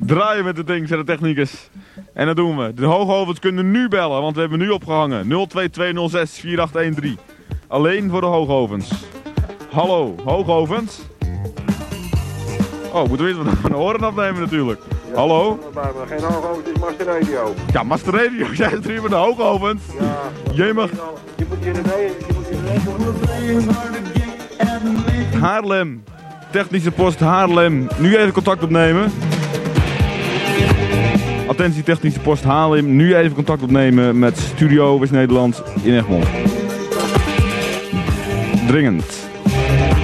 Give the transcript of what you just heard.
draaien met het ding, zegt de technicus. En dat doen we. De hoogovens kunnen nu bellen, want we hebben nu opgehangen. 02206 4813. Alleen voor de hoogovens. Hallo, hoogovens? Oh, moeten we eens wat van de oren afnemen natuurlijk. Ja, hallo? Geen hoogovens, het is Master Radio. Ja, Master Radio, jij zit hier met de hoogovens. Ja. Jij mag... Je moet je er Haarlem. Technische post Haarlem. Nu even contact opnemen. Attentie technische post Haarlem. Nu even contact opnemen met Studio West-Nederland in Egmond. Dringend.